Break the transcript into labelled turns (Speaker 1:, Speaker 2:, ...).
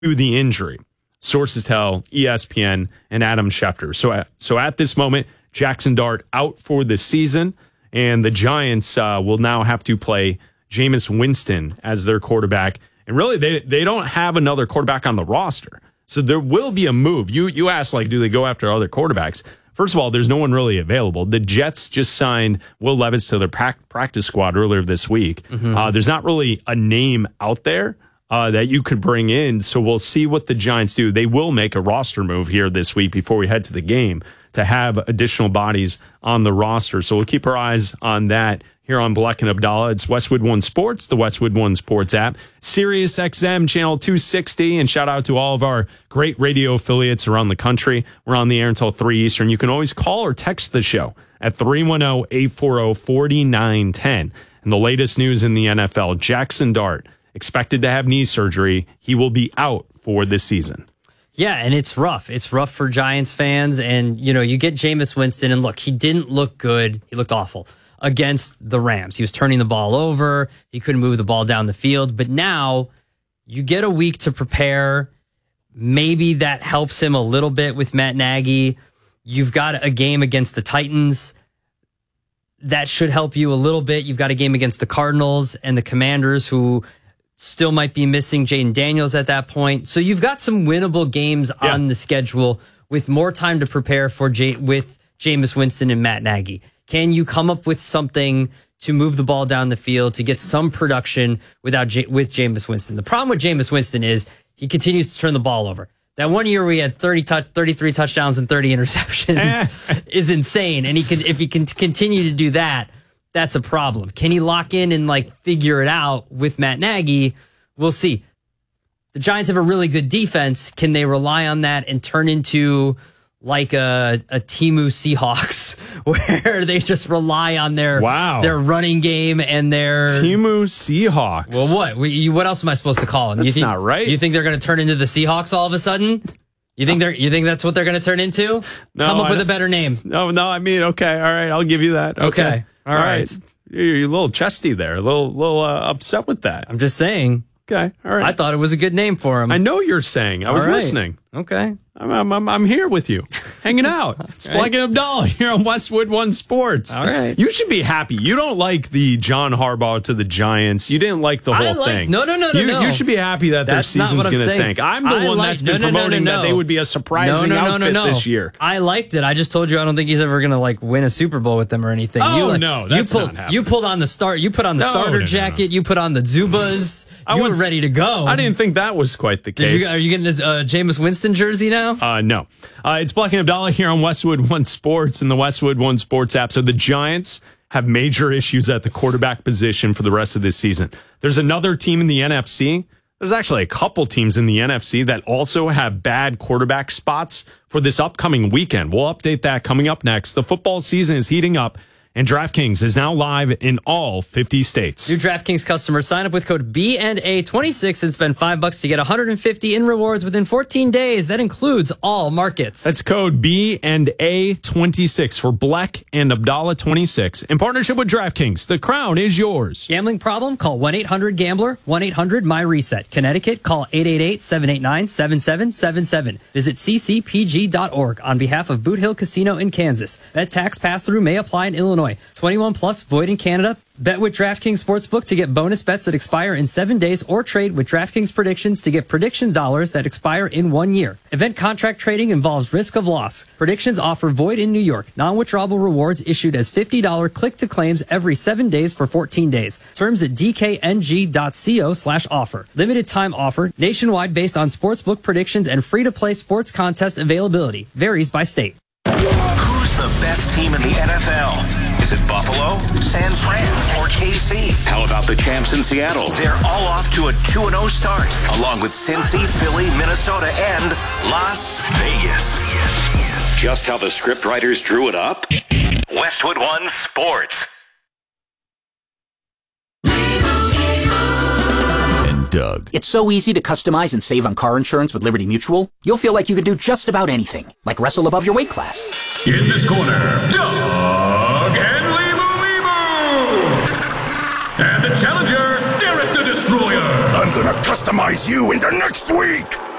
Speaker 1: to the injury. Sources tell ESPN and Adam Schefter. So at this moment, Jackson Dart out for the season, and the Giants will now have to play Jameis Winston as their quarterback. And really, they don't have another quarterback on the roster. So there will be a move. You asked, do they go after other quarterbacks? First of all, there's no one really available. The Jets just signed Will Levis to their practice squad earlier this week. There's not really a name out there that you could bring in. So we'll see what the Giants do. They will make a roster move here this week before we head to the game to have additional bodies on the roster. So we'll keep our eyes on that here on Bleck and Abdallah. It's Westwood One Sports, the Westwood One Sports app, Sirius XM channel 260, and shout out to all of our great radio affiliates around the country. We're on the air until 3 Eastern. You can always call or text the show at 310-840-4910. And the latest news in the NFL, Jackson Dart expected to have knee surgery. He will be out for this season.
Speaker 2: Yeah, and it's rough. It's rough for Giants fans. And, you get Jameis Winston, and look, he didn't look good. He looked awful against the Rams. He was turning the ball over. He couldn't move the ball down the field. But now you get a week to prepare. Maybe that helps him a little bit with Matt Nagy. You've got a game against the Titans. That should help you a little bit. You've got a game against the Cardinals and the Commanders, who still might be missing Jaden Daniels at that point. So you've got some winnable games on the schedule with more time to prepare for with Jameis Winston and Matt Nagy. Can you come up with something to move the ball down the field to get some production with Jameis Winston? The problem with Jameis Winston is he continues to turn the ball over. That one year we had 33 touchdowns and 30 interceptions is insane. And if he can continue to do that, that's a problem. Can he lock in and figure it out with Matt Nagy? We'll see. The Giants have a really good defense. Can they rely on that and turn into a Temu Seahawks where they just rely on their running game and their
Speaker 1: Temu Seahawks?
Speaker 2: Well, what else am I supposed to call them?
Speaker 1: That's not right.
Speaker 2: You think they're going to turn into the Seahawks all of a sudden? You think that's what they're going to turn into?
Speaker 1: No,
Speaker 2: come up with a better name.
Speaker 1: No. I mean, okay, all right, I'll give you that. Okay.
Speaker 2: All right.
Speaker 1: You're a little chesty there, a little upset with that.
Speaker 2: I'm just saying.
Speaker 1: Okay, all right.
Speaker 2: I thought it was a good name for him.
Speaker 1: I know you're saying. I was listening.
Speaker 2: Okay.
Speaker 1: I'm here with you, hanging out. It's Bleck and Abdallah here on Westwood One Sports.
Speaker 2: All right.
Speaker 1: You should be happy. You don't like the John Harbaugh to the Giants. You didn't like the whole thing.
Speaker 2: No.
Speaker 1: You should be happy that their season's going to tank. I'm the one that's been promoting that they would be a surprising outfit this year.
Speaker 2: I liked it. I just told you I don't think he's ever going to win a Super Bowl with them or anything.
Speaker 1: No, that's not happening.
Speaker 2: You pulled on the starter jacket. You put on the Zubas. You were ready to go.
Speaker 1: I didn't think that was quite the case.
Speaker 2: Are you getting this Jameis Winston jersey now?
Speaker 1: No. It's Bleck and Abdallah here on Westwood One Sports and the Westwood One Sports app. So the Giants have major issues at the quarterback position for the rest of this season. There's another team in the NFC. There's actually a couple teams in the NFC that also have bad quarterback spots for this upcoming weekend. We'll update that coming up next. The football season is heating up, and DraftKings is now live in all 50 states.
Speaker 2: New DraftKings customers sign up with code BNA26 and spend $5 to get $150 in rewards within 14 days. That includes all markets.
Speaker 1: That's code BNA26 for Bleck and Abdallah 26. In partnership with DraftKings, the crown is yours.
Speaker 2: Gambling problem? Call 1-800-GAMBLER, 1-800-MY-RESET. Connecticut, call 888-789-7777. Visit ccpg.org on behalf of Boot Hill Casino in Kansas. Bet tax pass-through may apply in Illinois. 21 plus, void in Canada. Bet with DraftKings Sportsbook to get bonus bets that expire in 7 days, or trade with DraftKings Predictions to get prediction dollars that expire in 1 year. Event contract trading involves risk of loss. Predictions offer void in New York. Non-withdrawable rewards issued as $50 click-to-claims every 7 days for 14 days. Terms at dkng.co/offer. Limited time offer. Nationwide based on sportsbook predictions and free-to-play sports contest availability. Varies by state.
Speaker 3: Who's the best team in the NFL? Is it Buffalo, San Fran, or KC? How about the champs in Seattle? They're all off to a 2-0 start, along with Cincy, Philly, Minnesota, and Las Vegas. Just how the scriptwriters drew it up? Westwood One Sports.
Speaker 4: Doug. It's so easy to customize and save on car insurance with Liberty Mutual. You'll feel like you can do just about anything, like wrestle above your weight class.
Speaker 5: In this corner, Doug and Leemu. And the challenger, Derek the Destroyer.
Speaker 6: I'm gonna customize you into next week.